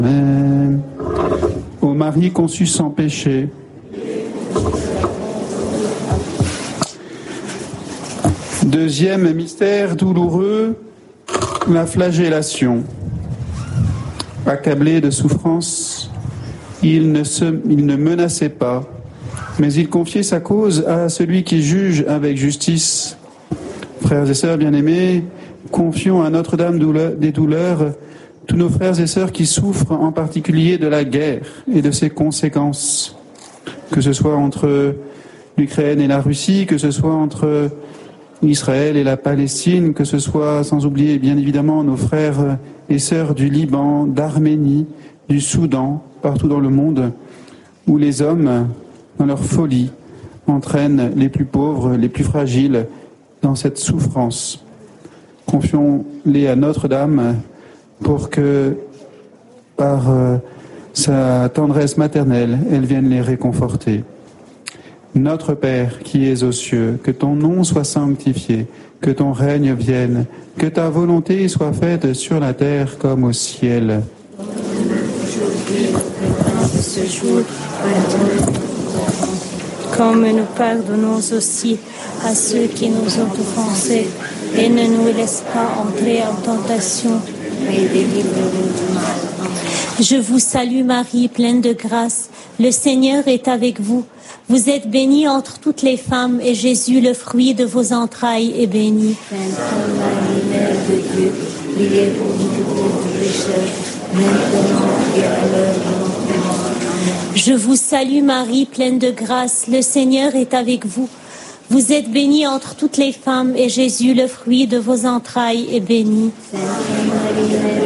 Amen. Ô Marie conçue sans péché, deuxième mystère douloureux, la flagellation. Accablé de souffrance, il ne menaçait pas, mais il confiait sa cause à celui qui juge avec justice. Frères et sœurs bien-aimés, confions à Notre-Dame des douleurs tous nos frères et sœurs qui souffrent en particulier de la guerre et de ses conséquences, que ce soit entre l'Ukraine et la Russie, que ce soit entre Israël et la Palestine, que ce soit, sans oublier bien évidemment nos frères et sœurs du Liban, d'Arménie, du Soudan, partout dans le monde, où les hommes, dans leur folie, entraînent les plus pauvres, les plus fragiles dans cette souffrance. Confions-les à Notre-Dame pour que, par sa tendresse maternelle, elle vienne les réconforter. Notre Père qui es aux cieux, que ton nom soit sanctifié, que ton règne vienne, que ta volonté soit faite sur la terre comme au ciel. Comme nous pardonnons aussi à ceux qui nous ont offensés, et ne nous laisse pas entrer en tentation, mais délivre-nous du mal. Je vous salue Marie, pleine de grâce, le Seigneur est avec vous. Vous êtes bénie entre toutes les femmes, et Jésus, le fruit de vos entrailles, est béni. Sainte Marie, Mère de Dieu, priez pour nous pauvres pécheurs, maintenant et à l'heure de notre mort. Amen. Je vous salue Marie, pleine de grâce, le Seigneur est avec vous. Vous êtes bénie entre toutes les femmes, et Jésus, le fruit de vos entrailles, est béni. Sainte